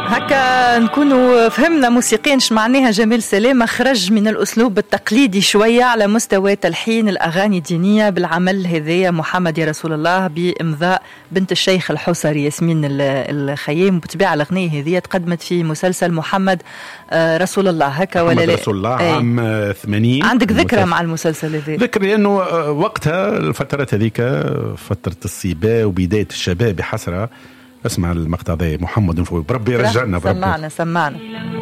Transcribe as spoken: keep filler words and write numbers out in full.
هكا نكونوا فهمنا موسيقيا معناها جمال سلامة خرج من الأسلوب التقليدي شوية على مستوى تلحين الأغاني الدينية بالعمل هذايا محمد يا رسول الله بإمضاء بنت الشيخ الحوصري ياسمين الخيام. بطبيعة الأغنية هذه تقدمت في مسلسل محمد رسول الله هكا ولا لا؟ رسول الله ايه؟ عام ثمانين. عندك ذكرى مع المسلسل هذا؟ ذكر لأنه وقتها الفترات هذيك فترة الصبا وبداية الشباب بحسرة. اسمع المقطع ذا محمد نفوي بربي رجعنا. سمعنا سمعنا